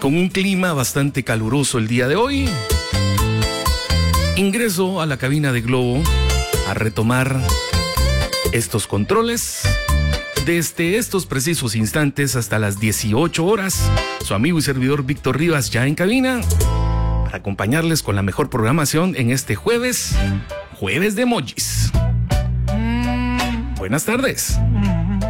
con un clima bastante caluroso el día de hoy. Ingreso a la cabina de Globo a retomar estos controles. Desde estos precisos instantes hasta las 18 horas, su amigo y servidor Víctor Rivas ya en cabina para acompañarles con la mejor programación en este jueves de emojis. Buenas tardes.